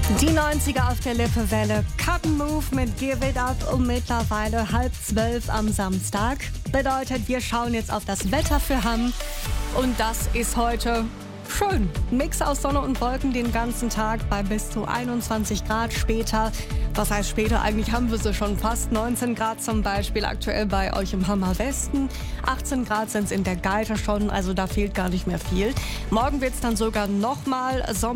Die 90er auf der Lippewelle. Cut and Move mit Give It Up um mittlerweile 11:30 am Samstag. Bedeutet, wir schauen jetzt auf das Wetter für Hamm. Und das ist heute schön. Mix aus Sonne und Wolken den ganzen Tag bei bis zu 21 Grad später. Was heißt später? Eigentlich haben wir sie schon fast. 19 Grad zum Beispiel aktuell bei euch im Hammer Westen. 18 Grad sind es in der Geiter schon, also da fehlt gar nicht mehr viel. Morgen wird es dann sogar nochmal Sommer.